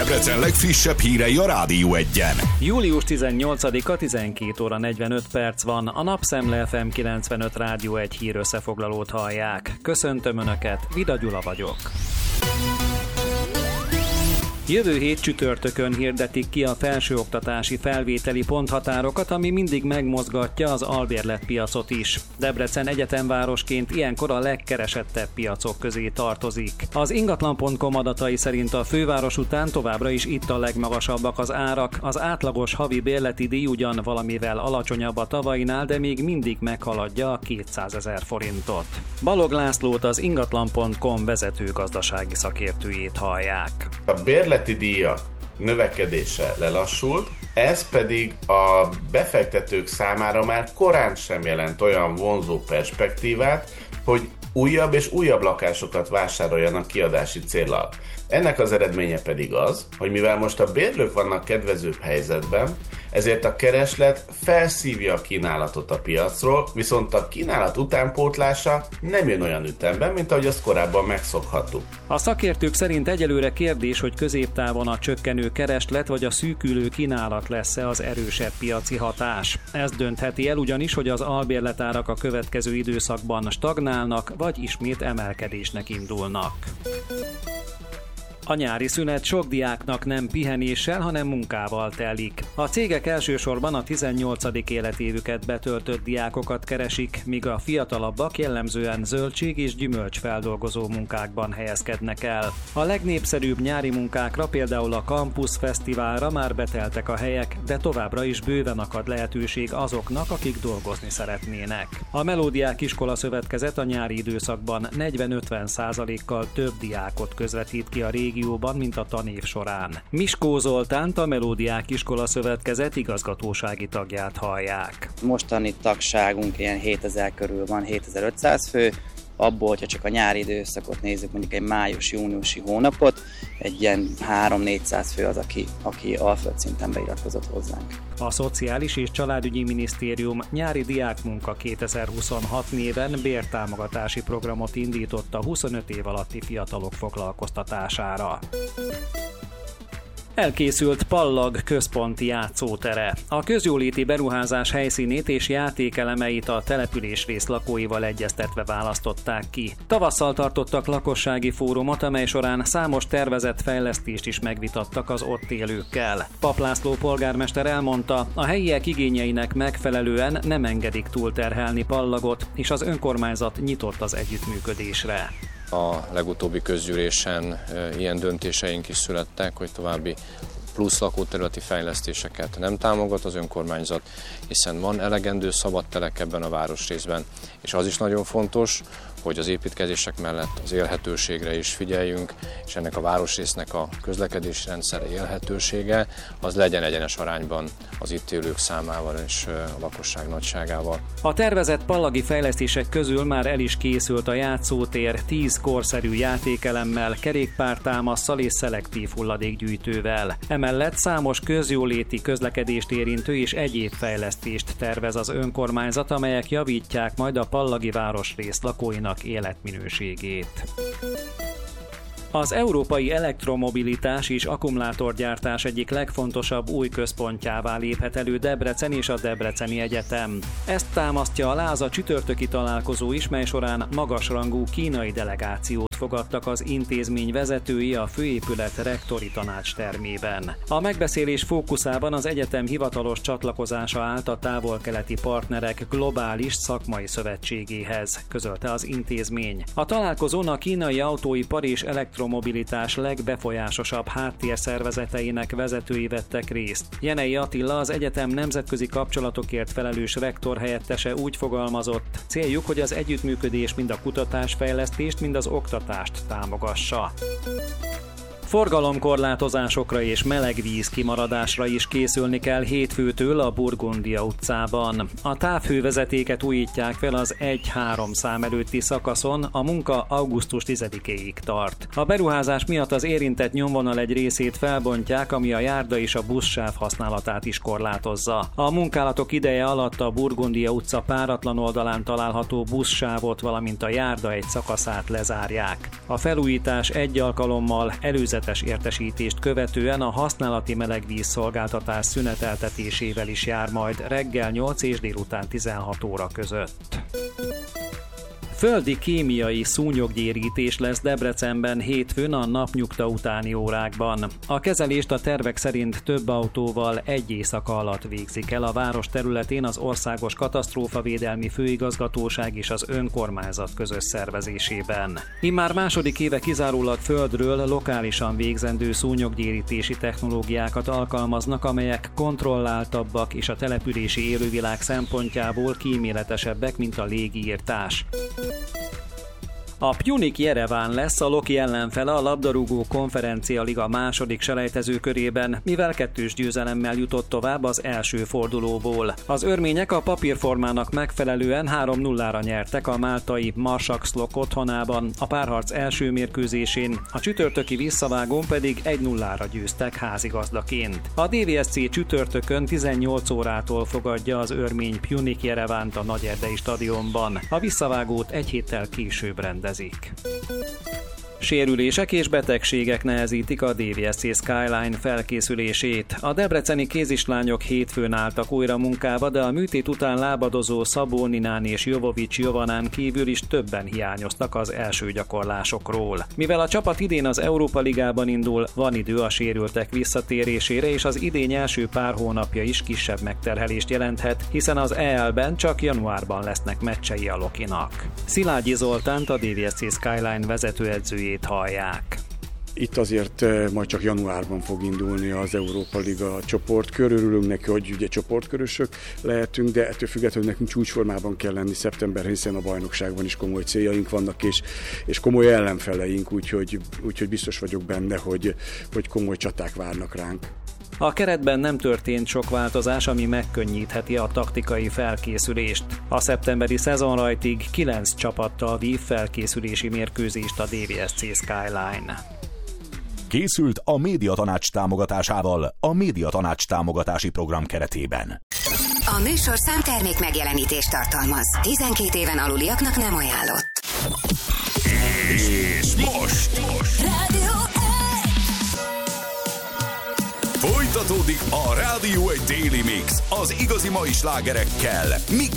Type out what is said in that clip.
Debrecen legfrissebb hírei a Rádió Egyen. Július 18-a 12 óra 45 perc van. A Napszemle FM 95 Rádió 1 hír összefoglalót hallják. Köszöntöm Önöket, Vida Gyula vagyok. Jövő hét csütörtökön hirdetik ki a felsőoktatási felvételi ponthatárokat, ami mindig megmozgatja az albérletpiacot is. Debrecen egyetemvárosként ilyenkor a legkeresettebb piacok közé tartozik. Az ingatlan.com adatai szerint a főváros után továbbra is itt a legmagasabbak az árak. Az átlagos havi bérleti díj ugyan valamivel alacsonyabb a tavainál, de még mindig meghaladja a 200 000 forintot. Balog Lászlót, az ingatlan.com vezető gazdasági szakértőjét hallják. A bérleti díjak növekedése lelassult, ez pedig a befektetők számára már korán sem jelent olyan vonzó perspektívát, hogy újabb és újabb lakásokat vásároljanak kiadási céllal. Ennek az eredménye pedig az, hogy mivel most a bérlők vannak kedvezőbb helyzetben, ezért a kereslet felszívja a kínálatot a piacról, viszont a kínálat utánpótlása nem jön olyan ütemben, mint ahogy azt korábban megszokhattuk. A szakértők szerint egyelőre kérdés, hogy középtávon a csökkenő kereslet vagy a szűkülő kínálat lesz-e az erősebb piaci hatás. Ez döntheti el ugyanis, hogy az albérletárak a következő időszakban stagnálnak, vagy ismét emelkedésnek indulnak. A nyári szünet sok diáknak nem pihenéssel, hanem munkával telik. A cégek elsősorban a 18. életévüket betöltött diákokat keresik, míg a fiatalabbak jellemzően zöldség- és gyümölcsfeldolgozó munkákban helyezkednek el. A legnépszerűbb nyári munkákra, például a Campus Fesztiválra már beteltek a helyek, de továbbra is bőven akad lehetőség azoknak, akik dolgozni szeretnének. A Melódiák Iskola Szövetkezet a nyári időszakban 40-50%-kal több diákot közvetít ki a régióban, mint a tanév során. Miskó Zoltánt, a Melódiák Iskola Szövetkezet igazgatósági tagját hallják. Mostani tagságunk ilyen 7000 körül van, 7500 fő. Abból, hogyha csak a nyári időszakot nézzük, mondjuk egy május-júniusi hónapot, egy ilyen 300-400 fő az, aki alföld szinten beiratkozott hozzánk. A Szociális és Családügyi Minisztérium nyári diákmunka 2026 néven bértámogatási programot indított a 25 év alatti fiatalok foglalkoztatására. Elkészült Pallag központi játszótere. A közjóléti beruházás helyszínét és játékelemeit a településrész lakóival egyeztetve választották ki. Tavasszal tartottak lakossági fórumot, amely során számos tervezett fejlesztést is megvitattak az ott élőkkel. Pap László polgármester elmondta, a helyiek igényeinek megfelelően nem engedik túlterhelni Pallagot, és az önkormányzat nyitott az együttműködésre. A legutóbbi közgyűlésen ilyen döntéseink is születtek, hogy további plusz lakóterületi fejlesztéseket nem támogat az önkormányzat, hiszen van elegendő szabad telek ebben a városrészben, és az is nagyon fontos, hogy az építkezések mellett az élhetőségre is figyeljünk, és ennek a városrésznek a közlekedési rendszere élhetősége az legyen egyenes arányban az itt élők számával és a lakosság nagyságával. A tervezett pallagi fejlesztések közül már el is készült a játszótér 10 korszerű játékelemmel, kerékpártámasszal és szelektív hulladékgyűjtővel. Emellett számos közjóléti, közlekedést érintő és egyéb fejlesztést tervez az önkormányzat, amelyek javítják majd a pallagi városrész lakóinak életminőségét. Az európai elektromobilitás és akkumulátorgyártás egyik legfontosabb új központjává léphet elő Debrecen és a Debreceni Egyetem. Ezt támasztja alá az a csütörtöki találkozó is, mely során magasrangú kínai delegációt fogadtak az intézmény vezetői a főépület rektori tanács termében. A megbeszélés fókuszában az egyetem hivatalos csatlakozása állt a távol-keleti partnerek globális szakmai szövetségéhez, közölte az intézmény. A találkozón a kínai autóipar és elektromobilitás legbefolyásosabb háttérszervezeteinek vezetői vettek részt. Jenei Attila, az egyetem nemzetközi kapcsolatokért felelős rektor helyettese úgy fogalmazott, céljuk, hogy az együttműködés mind a kutatásfejlesztést, mind az oktatást támogassa. Forgalomkorlátozásokra és melegvíz kimaradásra is készülni kell hétfőtől a Burgundia utcában. A távhővezetéket újítják fel az 1-3 szám előtti szakaszon, a munka augusztus 10-éig tart. A beruházás miatt az érintett nyomvonal egy részét felbontják, ami a járda és a buszsáv használatát is korlátozza. A munkálatok ideje alatt a Burgundia utca páratlan oldalán található buszsávot, valamint a járda egy szakaszát lezárják. A felújítás egy alkalommal előzetes előzetes értesítést követően a használati melegvíz szolgáltatás szüneteltetésével is jár majd reggel 8 és délután 16 óra között. Földi kémiai szúnyoggyérítés lesz Debrecenben hétfőn a napnyugta utáni órákban. A kezelést a tervek szerint több autóval egy éjszaka alatt végzik el a város területén az Országos Katasztrófavédelmi Főigazgatóság és az önkormányzat közös szervezésében. Immár második éve kizárólag földről lokálisan végzendő szúnyoggyérítési technológiákat alkalmaznak, amelyek kontrolláltabbak és a települési élővilág szempontjából kíméletesebbek, mint a légiírtás. A Pjunik Jereván lesz a Loki ellenfele a labdarúgó konferencia liga második selejtezőkörében, mivel 2-2 győzelemmel jutott tovább az első fordulóból. Az örmények a papírformának megfelelően 3-0-ra nyertek a máltai Marsaxlok otthonában, a párharc első mérkőzésén, a csütörtöki visszavágón pedig 1-0-ra győztek házigazdaként. A DVSC csütörtökön 18 órától fogadja az örmény Pjunik Jerevánt a Nagyerdei stadionban. A visszavágót egy héttel később rendezik. Sérülések és betegségek nehezítik a DVSC Skyline felkészülését. A debreceni kézislányok hétfőn álltak újra munkába, de a műtét után lábadozó Szabó Ninán és Jovovics Jovanán kívül is többen hiányoztak az első gyakorlásokról. Mivel a csapat idén az Európa Ligában indul, van idő a sérültek visszatérésére, és az idény első pár hónapja is kisebb megterhelést jelenthet, hiszen az EL-ben csak januárban lesznek meccsei a Lokinak. Szilágyi Zoltánt, a DVSC Skyline vezetőedzőjét hallják. Itt azért majd csak januárban fog indulni az Európa Liga csoportkör. Örülünk neki, hogy ugye csoportkörösök lehetünk, de ettől függetlenül nekünk csúcsformában kell lenni szeptemberben, hiszen a bajnokságban is komoly céljaink vannak, és komoly ellenfeleink, úgyhogy biztos vagyok benne, hogy komoly csaták várnak ránk. A keretben nem történt sok változás, ami megkönnyítheti a taktikai felkészülést. A szeptemberi szezonrajtig 9 csapattal vív felkészülési mérkőzést a DVSC Skyline. Készült a Médiatanács támogatásával a Médiatanács támogatási program keretében. A műsorszám termék megjelenítést tartalmaz. 12 éven aluliaknak nem ajánlott. És most Rádió 1! folytatódik a Rádió 1 Daily Mix az igazi mai slágerekkel.